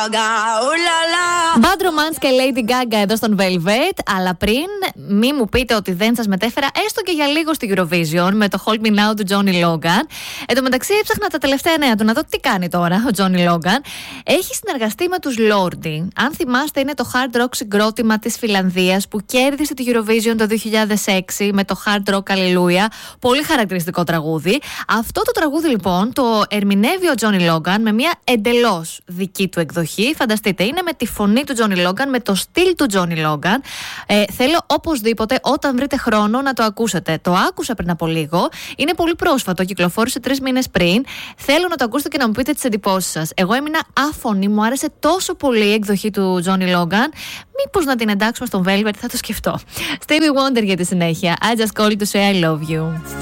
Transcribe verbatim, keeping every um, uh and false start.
Bad Romance και Lady Gaga εδώ στον Velvet. Αλλά πριν, μη μου πείτε ότι δεν σας μετέφερα έστω και για λίγο στη Eurovision με το Hold Me Now του Johnny Logan. Εν τω μεταξύ, έψαχνα τα τελευταία νέα του να δω τι κάνει τώρα ο Johnny Logan. Έχει συνεργαστεί με τους Lordi. Αν θυμάστε, είναι το hard rock συγκρότημα της Φιλανδίας που κέρδισε τη Eurovision το δύο χιλιάδες έξι με το Hard Rock Hallelujah. Πολύ χαρακτηριστικό τραγούδι. Αυτό το τραγούδι λοιπόν το ερμηνεύει ο Johnny Logan με μια εντελώς δική του εκδοχή. Φανταστείτε, είναι με τη φωνή του Johnny Logan, με το στυλ του Johnny Logan. Ε, θέλω οπωσδήποτε όταν βρείτε χρόνο να το ακούσετε. Το άκουσα πριν από λίγο. Είναι πολύ πρόσφατο, κυκλοφόρησε τρεις μήνες πριν. Θέλω να το ακούσετε και να μου πείτε τις εντυπώσεις σας. Εγώ έμεινα άφωνη, μου άρεσε τόσο πολύ η εκδοχή του Johnny Logan. Μήπως να την εντάξουμε στον Velvet, θα το σκεφτώ. Stevie Wonder για τη συνέχεια. I just called to say I love you.